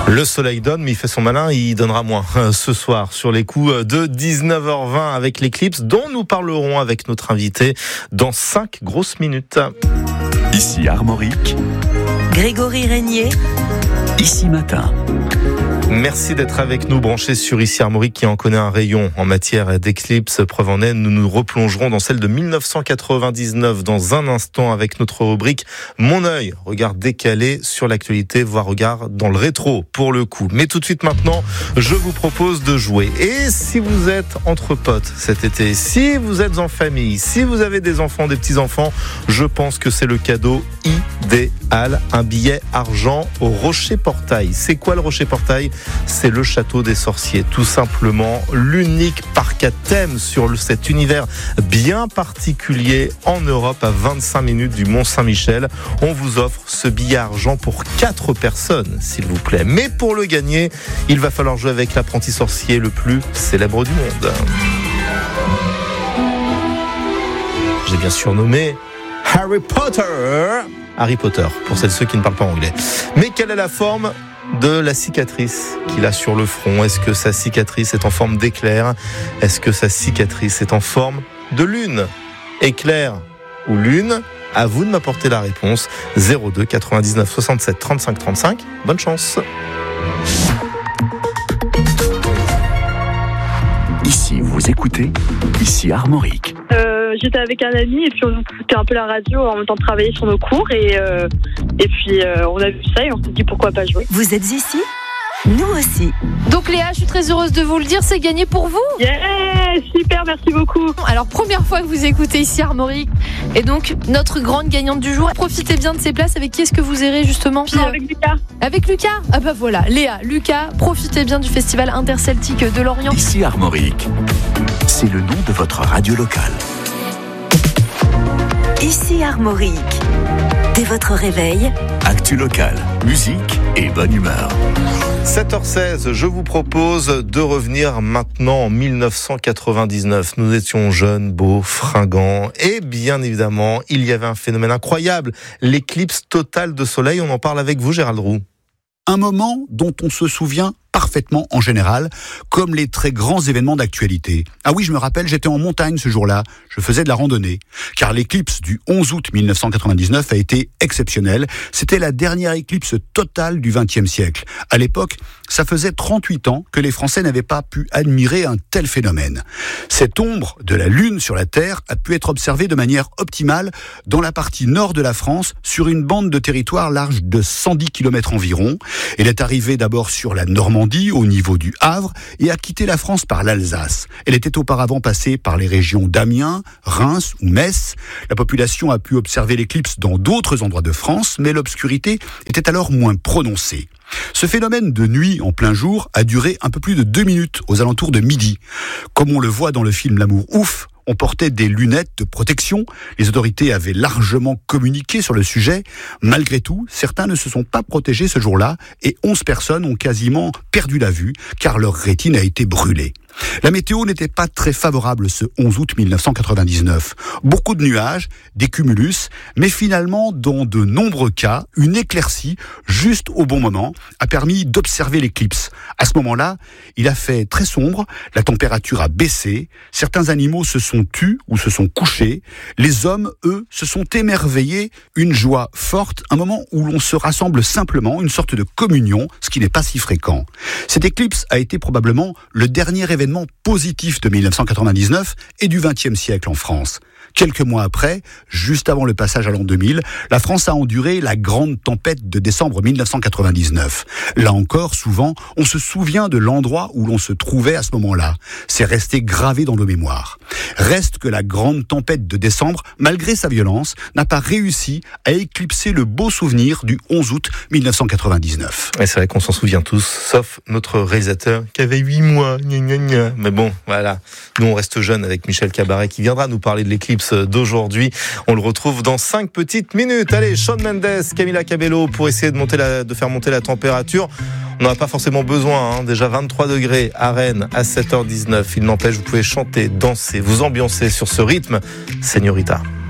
Le soleil donne, mais il fait son malin, il donnera moins ce soir sur les coups de 19h20 avec l'éclipse dont nous parlerons avec notre invité dans 5 grosses minutes. Ici Armorique, Grégory Régnier, Ici Matin. Merci d'être avec nous, branchés sur Ici Armorique qui en connaît un rayon en matière d'éclipse. Preuve en est, nous nous replongerons dans celle de 1999 dans un instant avec notre rubrique Mon œil, regard décalé sur l'actualité, voire regard dans le rétro pour le coup. Mais tout de suite maintenant, je vous propose de jouer. Et si vous êtes entre potes cet été, si vous êtes en famille, si vous avez des enfants, des petits-enfants, je pense que c'est le cadeau idéal. Un billet argent au Rocher Portail. C'est quoi le Rocher Portail ? C'est le château des sorciers, tout simplement l'unique parc à thème sur cet univers bien particulier en Europe à 25 minutes du Mont-Saint-Michel. On vous offre ce billet argent pour 4 personnes, s'il vous plaît. Mais pour le gagner, il va falloir jouer avec l'apprenti sorcier le plus célèbre du monde. J'ai bien surnommé Harry Potter, pour ceux qui ne parlent pas anglais. Mais quelle est la forme de la cicatrice qu'il a sur le front? Est-ce que sa cicatrice est en forme d'éclair? Est-ce que sa cicatrice est en forme de lune? Éclair ou lune? À vous de m'apporter la réponse. 02 99 67 35 35. Bonne chance. Ici vous écoutez, Ici Armorique. J'étais avec un ami et puis on écoutait un peu la radio en même temps de travailler sur nos cours et puis on a vu ça et on s'est dit pourquoi pas jouer. vous êtes ici? Nous aussi. Donc Léa, je suis très heureuse de vous le dire, c'est gagné pour vous. Yeah, super, merci beaucoup. Alors première fois que vous écoutez Ici Armorique et donc notre grande gagnante du jour. Profitez bien de ces places. Avec qui est-ce que vous irez justement? Avec Lucas. Avec Lucas? Ah bah voilà, Léa, Lucas, profitez bien du festival interceltique de Lorient. Ici Armorique, c'est le nom de votre radio locale. Ici Armorique. Dès votre réveil, Actu locale, musique et bonne humeur. 7h16, je vous propose de revenir maintenant en 1999. Nous étions jeunes, beaux, fringants et bien évidemment, il y avait un phénomène incroyable, l'éclipse totale de soleil. On en parle avec vous, Gérald Roux. Un moment dont on se souvient parfaitement en général, comme les très grands événements d'actualité. Ah oui, je me rappelle, j'étais en montagne ce jour-là, je faisais de la randonnée, car l'éclipse du 11 août 1999 a été exceptionnelle. C'était la dernière éclipse totale du XXe siècle. À l'époque, ça faisait 38 ans que les Français n'avaient pas pu admirer un tel phénomène. Cette ombre de la Lune sur la Terre a pu être observée de manière optimale dans la partie nord de la France, sur une bande de territoire large de 110 km environ. Elle est arrivée d'abord sur la Normandie, au niveau du Havre, et a quitté la France par l'Alsace. Elle était auparavant passée par les régions d'Amiens, Reims ou Metz. La population a pu observer l'éclipse dans d'autres endroits de France, mais l'obscurité était alors moins prononcée. Ce phénomène de nuit en plein jour a duré un peu plus de 2 minutes, aux alentours de midi. Comme on le voit dans le film L'amour ouf, on portait des lunettes de protection. Les autorités avaient largement communiqué sur le sujet. Malgré tout, certains ne se sont pas protégés ce jour-là et 11 personnes ont quasiment perdu la vue car leur rétine a été brûlée. La météo n'était pas très favorable ce 11 août 1999. Beaucoup de nuages, des cumulus, mais finalement, dans de nombreux cas, une éclaircie, juste au bon moment, a permis d'observer l'éclipse. À ce moment-là, il a fait très sombre, la température a baissé, certains animaux se sont tus ou se sont couchés, les hommes, eux, se sont émerveillés, une joie forte, un moment où l'on se rassemble simplement, une sorte de communion, ce qui n'est pas si fréquent. Cette éclipse a été probablement le dernier événement positif de 1999 et du XXe siècle en France. Quelques mois après, juste avant le passage à l'an 2000, la France a enduré la grande tempête de décembre 1999. Là encore, souvent, on se souvient de l'endroit où l'on se trouvait à ce moment-là. C'est resté gravé dans nos mémoires. Reste que la grande tempête de décembre, malgré sa violence, n'a pas réussi à éclipser le beau souvenir du 11 août 1999. Et c'est vrai qu'on s'en souvient tous, sauf notre réalisateur qui avait 8 mois. Gna gna gna. Mais bon, voilà. Nous, on reste jeunes avec Michel Cabaret qui viendra nous parler de l'éclipse d'aujourd'hui. On le retrouve dans 5 petites minutes. Allez, Shawn Mendes, Camila Cabello pour essayer de faire monter la température. On n'en a pas forcément besoin, déjà 23 degrés à Rennes à 7h19. Il n'empêche, vous pouvez chanter, danser, vous ambiancer sur ce rythme. Señorita.